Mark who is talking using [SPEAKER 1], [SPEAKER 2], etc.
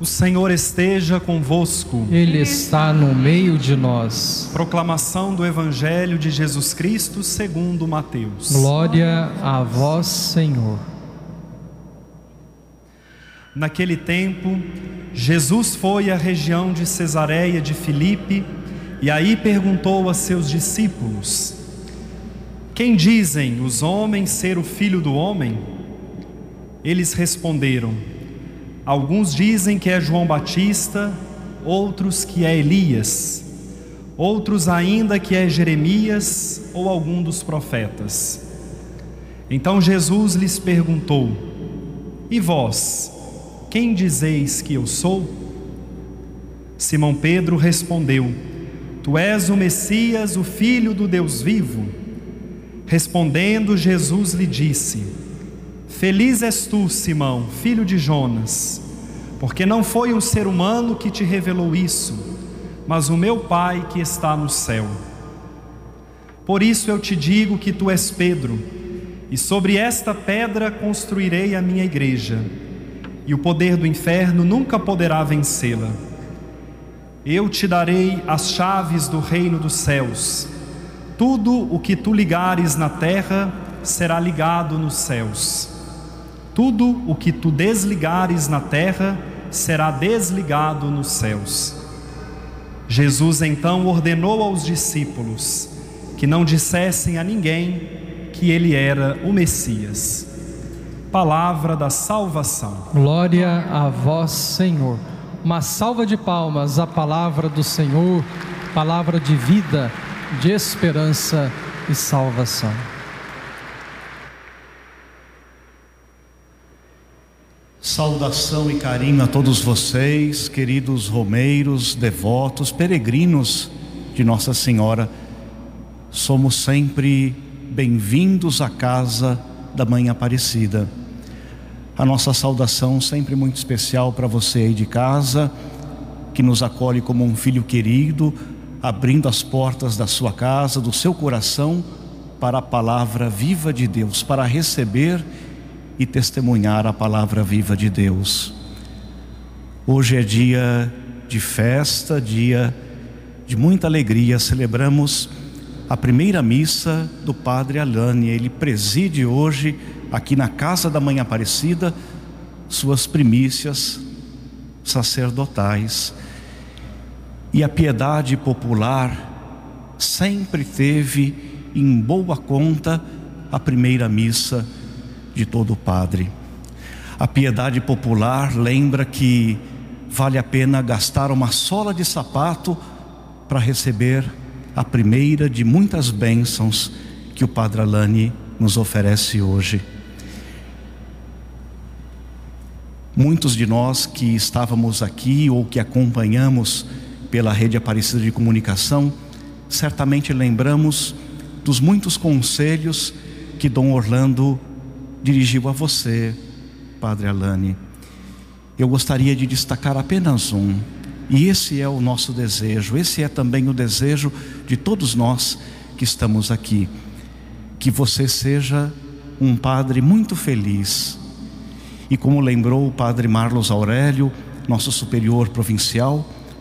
[SPEAKER 1] O Senhor esteja convosco.
[SPEAKER 2] Ele está no meio de nós.
[SPEAKER 1] Proclamação do Evangelho de Jesus Cristo segundo Mateus.
[SPEAKER 2] Glória a vós, Senhor.
[SPEAKER 1] Naquele tempo, Jesus foi à região de Cesareia de Filipe e aí perguntou a seus discípulos: Quem dizem os homens ser o Filho do Homem? Eles responderam: Alguns dizem que é João Batista, outros que é Elias, outros ainda que é Jeremias ou algum dos profetas. Então Jesus lhes perguntou: E vós, quem dizeis que eu sou? Simão Pedro respondeu: Tu és o Messias, o Filho do Deus vivo. Respondendo, Jesus lhe disse: Feliz és tu, Simão, filho de Jonas, porque não foi um ser humano que te revelou isso, mas o meu Pai que está no céu. Por isso eu te digo que tu és Pedro, e sobre esta pedra construirei a minha igreja, e o poder do inferno nunca poderá vencê-la. Eu te darei as chaves do reino dos céus. Tudo o que tu ligares na terra será ligado nos céus. Tudo o que tu desligares na terra será desligado nos céus. Jesus então ordenou aos discípulos que não dissessem a ninguém que ele era o Messias. Palavra da salvação.
[SPEAKER 2] Glória a vós, Senhor. Uma salva de palmas à palavra do Senhor, palavra de vida, de esperança e salvação.
[SPEAKER 3] Saudação e carinho a todos vocês, queridos romeiros, devotos, peregrinos de Nossa Senhora. Somos sempre bem-vindos à casa da Mãe Aparecida. A nossa saudação sempre muito especial para você aí de casa, que nos acolhe como um filho querido, abrindo as portas da sua casa, do seu coração, para a palavra viva de Deus, para receber e testemunhar a palavra viva de Deus. Hoje é dia de festa, dia de muita alegria. Celebramos a primeira missa do Padre Alane. Ele preside hoje, aqui na casa da Mãe Aparecida, suas primícias sacerdotais. E a piedade popular sempre teve em boa conta a primeira missa de todo padre. A piedade popular lembra que vale a pena gastar uma sola de sapato para receber a primeira de muitas bênçãos que o Padre Alane nos oferece hoje. Muitos de nós que estávamos aqui ou que acompanhamos pela rede Aparecida de Comunicação, certamente lembramos dos muitos conselhos que Dom Orlando dirigiu a você, Padre Alane. Eu gostaria de destacar apenas um, e esse é o nosso desejo, esse é também o desejo de todos nós que estamos aqui, que você seja um padre muito feliz. E como lembrou o Padre Marlos Aurélio, nosso superior provincial,